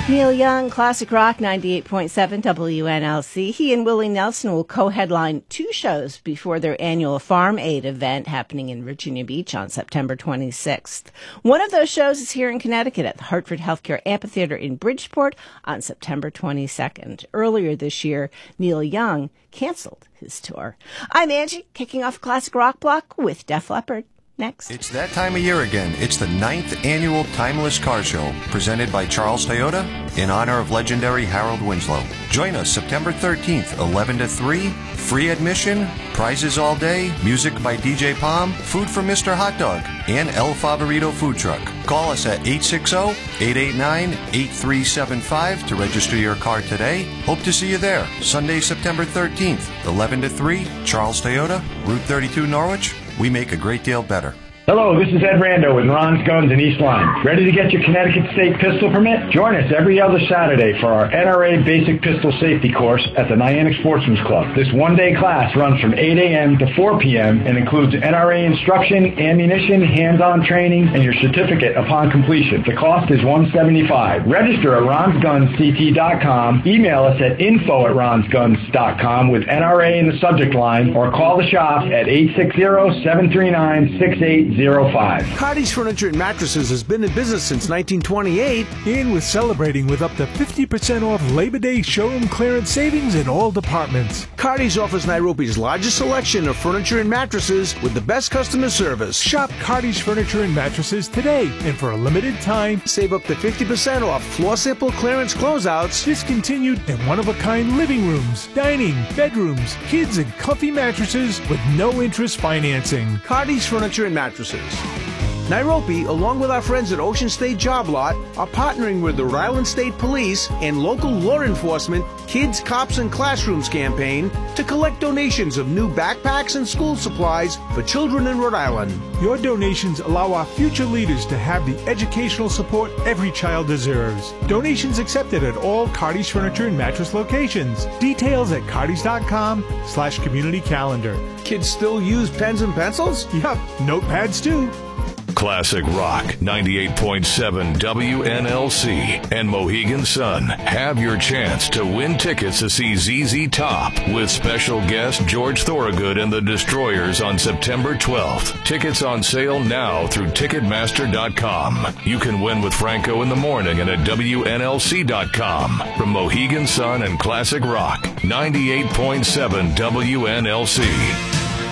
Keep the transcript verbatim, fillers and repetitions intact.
Neil Young, Classic Rock, ninety-eight point seven W N L C. He and Willie Nelson will co-headline two shows before their annual Farm Aid event happening in Virginia Beach on September twenty-sixth. One of those shows is here in Connecticut at the Hartford Healthcare Amphitheater in Bridgeport on September twenty-second. Earlier this year, Neil Young canceled his tour. I'm Angie, kicking off Classic Rock Block with Def Leppard. Next. It's that time of year again. It's the ninth annual Timeless Car Show, presented by Charles Toyota in honor of legendary Harold Winslow. Join us September thirteenth, eleven to three, free admission, prizes all day, music by D J Palm, food from Mister Hot Dog, and El Favorito Food Truck. Call us at eight six zero, eight eight nine, eight three seven five to register your car today. Hope to see you there. Sunday, September thirteenth, eleven to three, Charles Toyota, Route thirty-two, Norwich. We make a great deal better. Hello, this is Ed Rando with Ron's Guns in East Lyme. Ready to get your Connecticut State pistol permit? Join us every other Saturday for our N R A Basic Pistol Safety course at the Niantic Sportsman's Club. This one-day class runs from eight a.m. to four p.m. and includes N R A instruction, ammunition, hands-on training, and your certificate upon completion. The cost is one hundred seventy-five dollars. Register at rons guns c t dot com. Email us at info at rons guns dot com with N R A in the subject line, or call the shop at eight six zero, seven three nine, six eight zero five. Cardi's Furniture and Mattresses has been in business since nineteen twenty-eight. And with celebrating with up to fifty percent off Labor Day showroom clearance savings in all departments. Cardi's offers Nairobi's largest selection of furniture and mattresses with the best customer service. Shop Cardi's Furniture and Mattresses today, and for a limited time, save up to fifty percent off floor sample clearance closeouts, discontinued and one-of-a-kind living rooms, dining, bedrooms, kids and comfy mattresses with no interest financing. Cardi's Furniture and Mattresses. Nairobi, along with our friends at Ocean State Job Lot, are partnering with the Rhode Island State Police and local law enforcement Kids, Cops, and Classrooms campaign to collect donations of new backpacks and school supplies for children in Rhode Island. Your donations allow our future leaders to have the educational support every child deserves. Donations accepted at all Cardi's Furniture and Mattress locations. Details at cardis dot com slash community calendar. Kids still use pens and pencils? Yup, notepads too. Classic Rock, ninety-eight point seven W N L C and Mohegan Sun have your chance to win tickets to see Z Z Top with special guest George Thorogood and the Destroyers on September twelfth. Tickets on sale now through Ticketmaster dot com. You can win with Franco in the morning and at W N L C dot com. From Mohegan Sun and Classic Rock, ninety-eight point seven W N L C.